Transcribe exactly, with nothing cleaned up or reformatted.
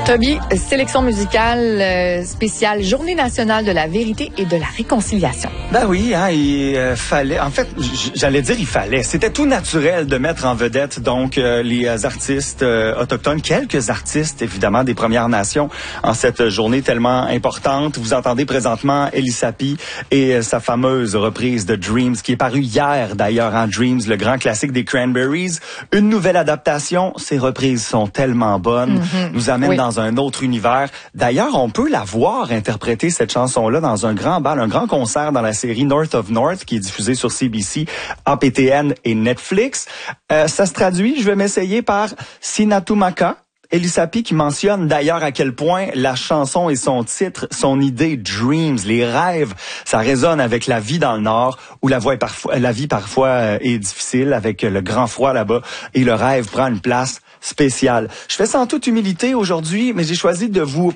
Toby, sélection musicale euh, spéciale Journée nationale de la vérité et de la réconciliation. Ben oui, hein, il euh, fallait, en fait, j'allais dire il fallait, c'était tout naturel de mettre en vedette donc euh, les artistes euh, autochtones, quelques artistes évidemment des Premières Nations en cette journée tellement importante. Vous entendez présentement Elisapi et euh, sa fameuse reprise de Dreams qui est parue hier d'ailleurs en Dreams, le grand classique des Cranberries. Une nouvelle adaptation, ces reprises sont tellement bonnes, mm-hmm. nous amènent oui. dans un autre univers. D'ailleurs, on peut la voir interpréter cette chanson-là dans un grand bal, un grand concert dans la série North of North qui est diffusée sur C B C, A P T N et Netflix. Euh, ça se traduit, je vais m'essayer par Sinatumaka. Elisapi qui mentionne d'ailleurs à quel point la chanson et son titre, son idée Dreams, les rêves, ça résonne avec la vie dans le Nord où la, voix est parfois, la vie parfois est difficile avec le grand froid là-bas et le rêve prend une place spéciale. Je fais ça en toute humilité aujourd'hui, mais j'ai choisi de vous